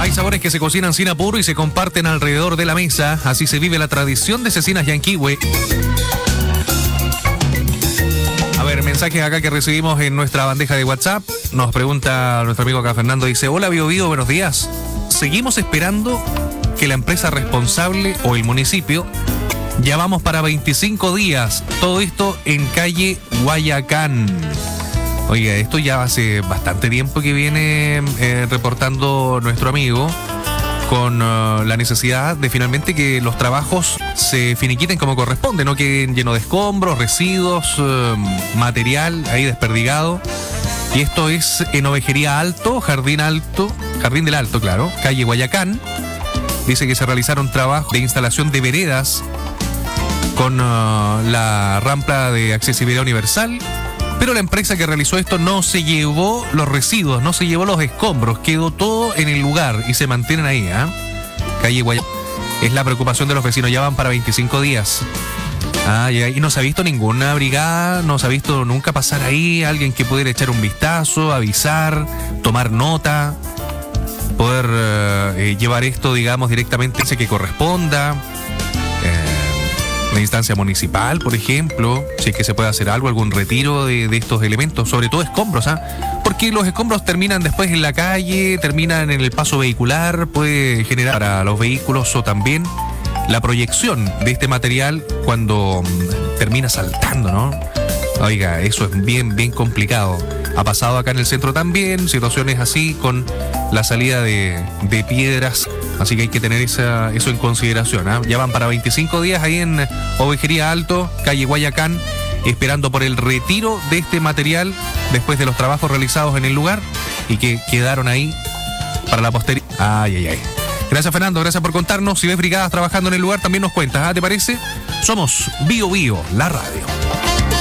Hay sabores que se cocinan sin apuro y se comparten alrededor de la mesa. Así se vive la tradición de Cecinas Yanquihue. A ver, mensajes acá que recibimos en nuestra bandeja de WhatsApp. Nos pregunta nuestro amigo acá Fernando, dice: hola Bio Bio, buenos días. Seguimos esperando que la empresa responsable o el municipio, ya vamos para 25 días. Todo esto en calle Guayacán. Oiga, esto ya hace bastante tiempo que viene reportando nuestro amigo con la necesidad de finalmente que los trabajos se finiquiten como corresponde, no queden llenos de escombros, residuos, material ahí desperdigado. Y esto es en Ovejería Alto, Jardín del Alto, claro, calle Guayacán. Dice que se realizaron trabajos de instalación de veredas con la rampa de accesibilidad universal, pero la empresa que realizó esto no se llevó los residuos, no se llevó los escombros, quedó todo en el lugar y se mantienen ahí, ¿eh? Calle Guayacán. Es la preocupación de los vecinos, ya van para 25 días. Y no se ha visto ninguna brigada, no se ha visto nunca pasar ahí alguien que pudiera echar un vistazo, avisar, tomar nota, poder llevar esto, digamos, directamente ese que corresponda. La instancia municipal, por ejemplo, si es que se puede hacer algo, algún retiro de estos elementos, sobre todo escombros, porque los escombros terminan después en la calle, terminan en el paso vehicular, puede generar para los vehículos o también la proyección de este material cuando termina saltando, ¿no? Oiga, eso es bien complicado. Ha pasado acá en el centro también, situaciones así con la salida de piedras, así que hay que tener eso en consideración, ¿eh? Ya van para 25 días ahí en Ovejería Alto, calle Guayacán, esperando por el retiro de este material después de los trabajos realizados en el lugar y que quedaron ahí para la posteridad. Ay. Gracias, Fernando, gracias por contarnos. Si ves brigadas trabajando en el lugar, también nos cuentas, ¿te parece? Somos Bio Bio, la radio.